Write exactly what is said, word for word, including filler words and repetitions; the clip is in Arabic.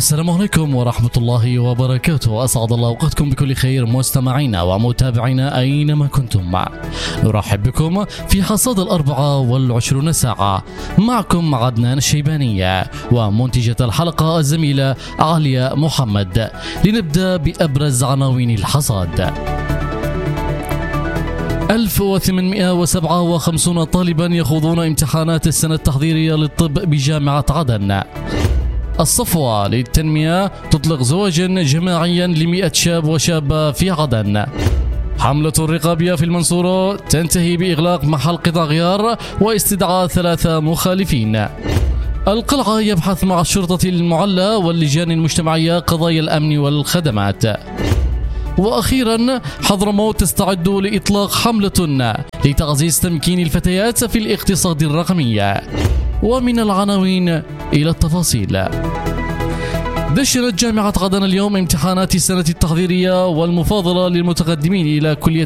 السلام عليكم ورحمة الله وبركاته. أسعد الله أوقاتكم بكل خير مستمعينا ومتابعينا أينما كنتم. نرحب بكم في حصاد الأربعة والعشرون ساعة. معكم عدنان الشيباني ومنتجة الحلقة الزميلة عليا محمد. لنبدأ بأبرز عناوين الحصاد. ألف وثمانمئة وسبعة وخمسين طالبا يخوضون امتحانات السنة التحضيرية للطب بجامعة عدن. الصفوة للتنمية تطلق زواجا جماعيا لمئة شاب وشابة في عدن. حملة رقابية في المنصورة تنتهي بإغلاق محل قطع غيار واستدعاء ثلاثة مخالفين. القلعة يبحث مع الشرطة المعلى واللجان المجتمعية قضايا الأمن والخدمات. وأخيرا حضرموت تستعد لإطلاق حملة لتعزيز تمكين الفتيات في الاقتصاد الرقمي. ومن العناوين إلى التفاصيل. دشنت جامعة عدن اليوم امتحانات السنة التحضيرية والمفاضلة للمتقدمين إلى كلية